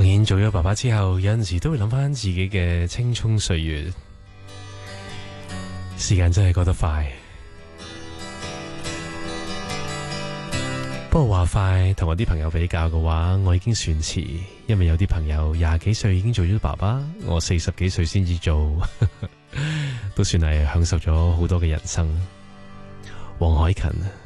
然做咗爸爸之後，有陣時都會諗翻自己嘅青蔥歲月，時間真係過得快。不過話快，同我啲朋友比較嘅話，我已經算遲，因為有啲朋友20幾歲已經做咗爸爸，我40幾歲先至做，都算係享受咗好多嘅人生。黃凱芹